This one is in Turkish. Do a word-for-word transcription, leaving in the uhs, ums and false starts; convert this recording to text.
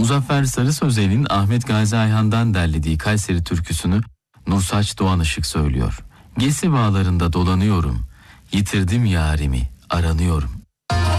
Muzaffer Sarı Sözel'in Ahmet Gazi Ayhan'dan derlediği Kayseri türküsünü Nursaç Doğan Işık söylüyor. Gesi bağlarında dolanıyorum, yitirdim yarimi, aranıyorum.